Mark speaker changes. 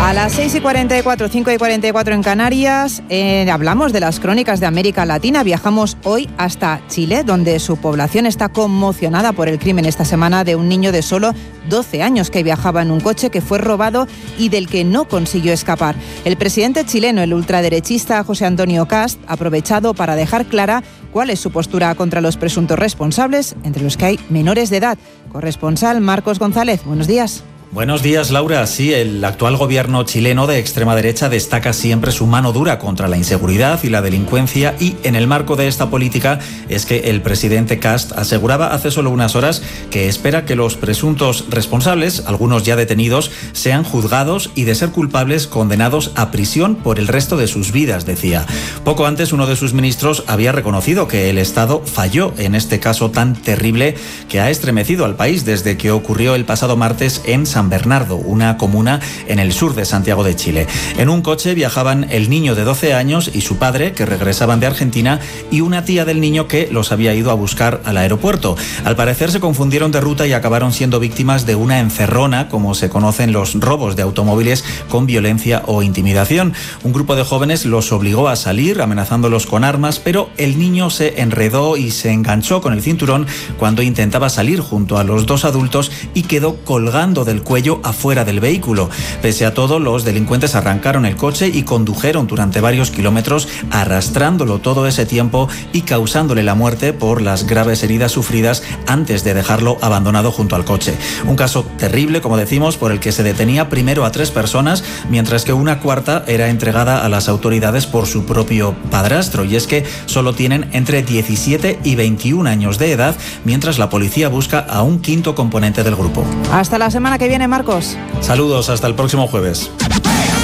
Speaker 1: A las 6:44, 5:44 en Canarias, hablamos de las crónicas de América Latina. Viajamos hoy hasta Chile, donde su población está conmocionada por el crimen esta semana de un niño de solo 12 años que viajaba en un coche que fue robado y del que no consiguió escapar. El presidente chileno, el ultraderechista José Antonio Kast, ha aprovechado para dejar clara cuál es su postura contra los presuntos responsables, entre los que hay menores de edad. Corresponsal Marcos González, buenos días.
Speaker 2: Buenos días, Laura. Sí, el actual gobierno chileno de extrema derecha destaca siempre su mano dura contra la inseguridad y la delincuencia, y en el marco de esta política es que el presidente Kast aseguraba hace solo unas horas que espera que los presuntos responsables, algunos ya detenidos, sean juzgados y, de ser culpables, condenados a prisión por el resto de sus vidas, decía. Poco antes, uno de sus ministros había reconocido que el Estado falló en este caso tan terrible que ha estremecido al país desde que ocurrió el pasado martes en San Bernardo, una comuna en el sur de Santiago de Chile. En un coche viajaban el niño de 12 años y su padre, que regresaban de Argentina, y una tía del niño que los había ido a buscar al aeropuerto. Al parecer se confundieron de ruta y acabaron siendo víctimas de una encerrona, como se conocen los robos de automóviles con violencia o intimidación. Un grupo de jóvenes los obligó a salir, amenazándolos con armas, pero el niño se enredó y se enganchó con el cinturón cuando intentaba salir junto a los dos adultos y quedó colgando del cuello afuera del vehículo. Pese a todo, los delincuentes arrancaron el coche y condujeron durante varios kilómetros, arrastrándolo todo ese tiempo y causándole la muerte por las graves heridas sufridas antes de dejarlo abandonado junto al coche. Un caso terrible, como decimos, por el que se detenía primero a 3 personas, mientras que una cuarta era entregada a las autoridades por su propio padrastro. Y es que solo tienen entre 17 y 21 años de edad, mientras la policía busca a un quinto componente del grupo.
Speaker 1: Hasta la semana que viene, Marcos.
Speaker 2: Saludos, hasta el próximo jueves.